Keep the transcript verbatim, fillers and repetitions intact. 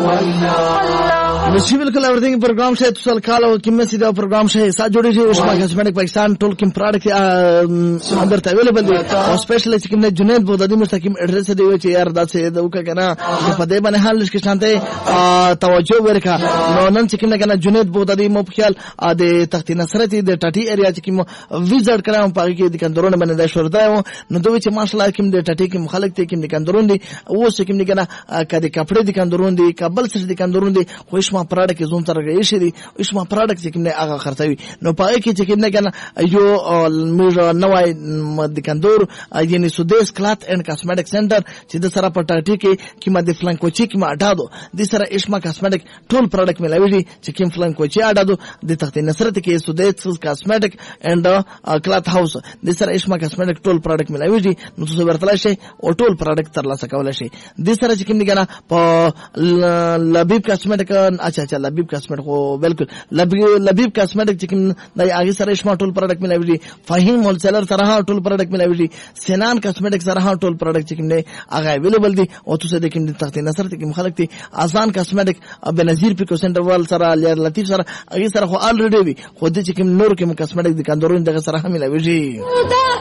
نشي بالکل اورینګ پروګرام شه تاسو کالو کیمه سیده پروګرام شه سات جوړی شي عثمان کاسمیټک پاکستان ټول کوم پروډکټ اندر ته اویلیبل دي او سپیشل چې کوم جنید بودادي مستقیم اډرس دی چې یار داسې د وکړه کنه په دې باندې حال کې شانته توجه ورکا نو نن چې کوم کنه جنید بودادي مو په خیال د تخت نصرت د ټاټي ایریا چې کوم ویزټ کړم په کې د کندرونه باندې د شورداو نو دوی چې ماشالله کوم د ټاټي کې مخالک ته کوم د کندرون دي او چې کوم کنه کدي کپڑے د کندرون دي کابل سره د کندرون دي خو اسما پروډکټ زون تر غي شي دي اسما پروډکټ چې کوم هغه خرڅوي نو پای کې چې کوم کنه یو میر نوای د کندور یعنی سودیس کلات اینڈ کاسمیټک سنټر چې د سره پټاټي کې کیما د فلانکوچي کیما اډادو د سره اسما کاسمیټک ټول پروډکټ ملوي چې کوم فلانکوچي اډادو د تخت نصرت کې سودیس کاسمیټک اینڈ کلات هاوس د سره اسما کاسمیټک ټول پروډکټ ملوي نو تاسو ورتلای شئ او ټول پروډکټ ترلاسه کولای شئ د سره چې کوم کنه په لبیب کاسمیټک اچھا اچھا لبیب کاسمیټک او بالکل لبیب کاسمیټک چې کوم د هغه سره اسما ټول پروډکټ ملوي فهیم هول سیلر سره ټول پروډکټ ملوي سنان کاسمیټک سره ټول پروډکټ چې کوم نه هغه اویلیبل دي او تاسو د کوم تخت نصر ته کوم خلک دي آسان کاسمیټک بنظیر پیکو سنټر وال سره لیر لطیف سره هغه سره خو الریډي وي خو د چې کوم نور کوم کاسمیټک د کندورون دغه سره هم ملوي